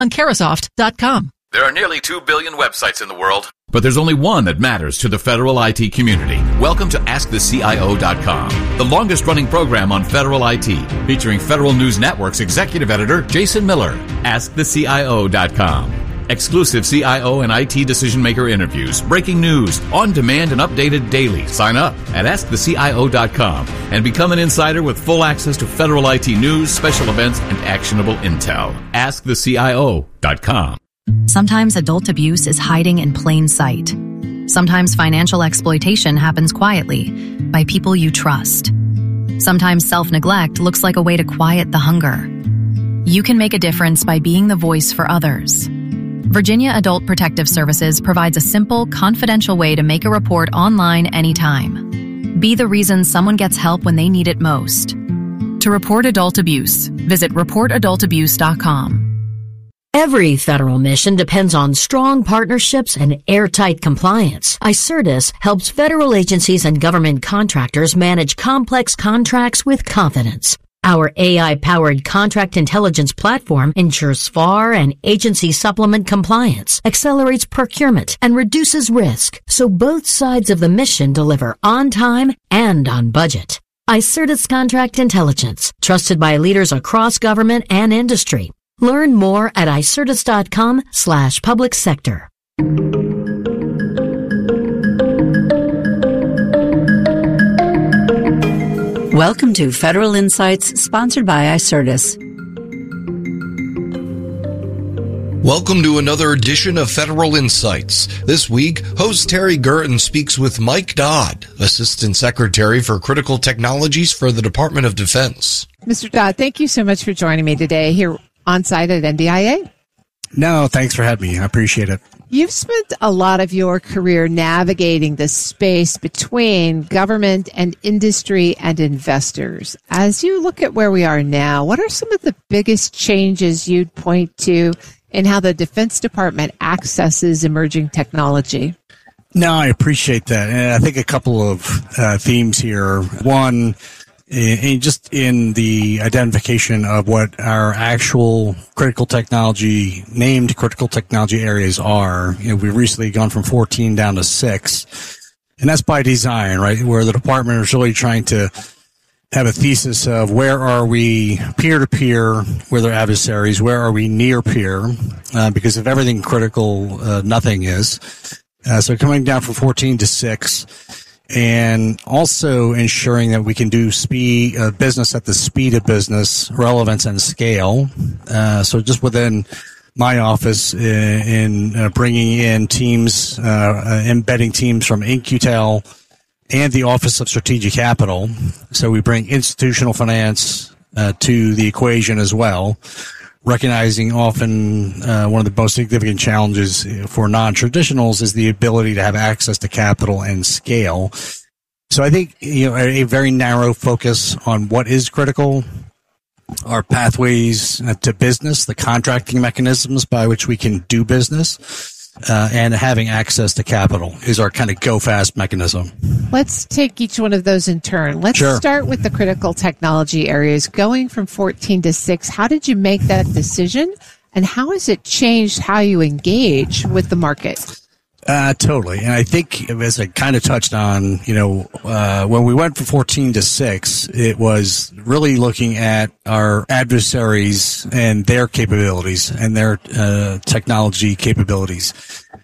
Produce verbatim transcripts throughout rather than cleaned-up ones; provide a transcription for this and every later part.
on Carahsoft dot com. There are nearly two billion websites in the world, but there's only one that matters to the federal I T community. Welcome to Ask The C I O dot com, the longest-running program on federal I T, featuring Federal News Network's executive editor, Jason Miller. Ask The C I O dot com. Exclusive C I O and I T decision-maker interviews, breaking news, on-demand and updated daily. Sign up at Ask The C I O dot com and become an insider with full access to federal I T news, special events, and actionable intel. Ask The C I O dot com. Sometimes adult abuse is hiding in plain sight. Sometimes financial exploitation happens quietly by people you trust. Sometimes self-neglect looks like a way to quiet the hunger. You can make a difference by being the voice for others. Virginia Adult Protective Services provides a simple, confidential way to make a report online anytime. Be the reason someone gets help when they need it most. To report adult abuse, visit report adult abuse dot com. Every federal mission depends on strong partnerships and airtight compliance. iCertis helps federal agencies and government contractors manage complex contracts with confidence. Our A I-powered contract intelligence platform ensures F A R and agency supplement compliance, accelerates procurement, and reduces risk, so both sides of the mission deliver on time and on budget. iCertis Contract Intelligence, trusted by leaders across government and industry. Learn more at icertis dot com slash public sector. Welcome to Federal Insights, sponsored by iCertis. Welcome to another edition of Federal Insights. This week, host Terry Gerton speaks with Mike Dodd, Assistant Secretary for Critical Technologies for the Department of Defense. Mister Dodd, thank you so much for joining me today here on site at N D I A. No, thanks for having me. I appreciate it. You've spent a lot of your career navigating the space between government and industry and investors. As you look at where we are now, what are some of the biggest changes you'd point to in how the Defense Department accesses emerging technology? No, I appreciate that. And I think a couple of uh, themes here. One, in, just in the identification of what our actual critical technology, named critical technology areas are. You know, we've recently gone from fourteen down to six. And that's by design, right? Where the department is really trying to have a thesis of where are we peer-to-peer with our adversaries, where are we near-peer, uh, because if everything critical, uh, nothing is. Uh, so coming down from fourteen to six, and also ensuring that we can do speed uh, business at the speed of business, relevance, and scale. Uh, so just within my office, in, in uh, bringing in teams, uh, uh, embedding teams from I N Q T E L and the Office of Strategic Capital. So we bring institutional finance uh, to the equation as well, recognizing often uh, one of the most significant challenges for non-traditionals is the ability to have access to capital and scale. So I think, you know, a, a very narrow focus on what is critical, our pathways to business, the contracting mechanisms by which we can do business, Uh, and having access to capital is our kind of go-fast mechanism. Let's take each one of those in turn. Let's Sure. start with the critical technology areas. Going from fourteen to six, how did you make that decision? And how has it changed how you engage with the market? Uh, totally. And I think, as I kind of touched on, you know, uh, when we went from fourteen to six, it was really looking at our adversaries and their capabilities and their uh, technology capabilities.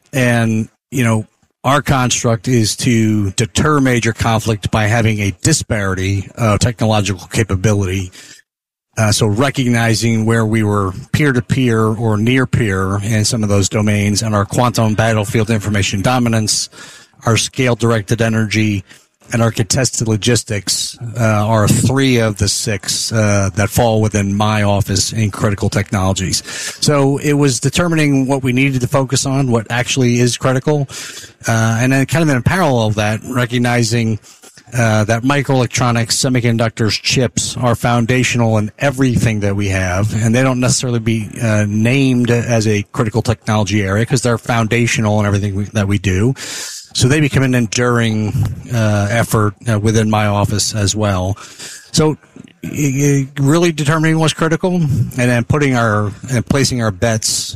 And, you know, our construct is to deter major conflict by having a disparity of technological capability. Uh, so recognizing where we were peer-to-peer or near-peer in some of those domains, and our quantum battlefield information dominance, our scale-directed energy, and our contested logistics uh, are three of the six uh, that fall within my office in critical technologies. So it was determining what we needed to focus on, what actually is critical, uh, and then kind of in parallel of that, recognizing Uh, that microelectronics, semiconductors, chips are foundational in everything that we have, and they don't necessarily be uh, named as a critical technology area because they're foundational in everything we, that we do. So they become an enduring uh, effort uh, within my office as well. So really determining what's critical and then putting our and placing our bets